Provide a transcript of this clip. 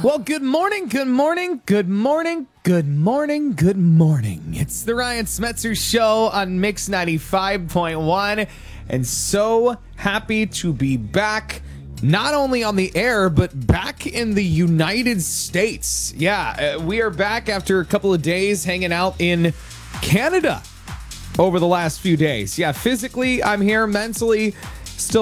Well, good morning, good morning, good morning, good morning, good morning. It's the Ryan Smetzer Show on Mix 95.1, and so happy to be back, not only on the air, but back in the United States. Yeah, we are back after a couple of days hanging out in Canada over the last few days. Yeah, physically, I'm here. Mentally,